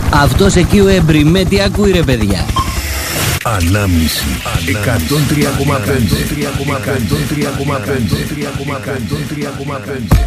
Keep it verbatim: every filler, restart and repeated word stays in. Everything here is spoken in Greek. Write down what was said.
Αυτός εκεί ο Εμπριμέ τι ακούει ρε παιδιά? Ανάμνηση εκατόν τρία κόμμα πέντε.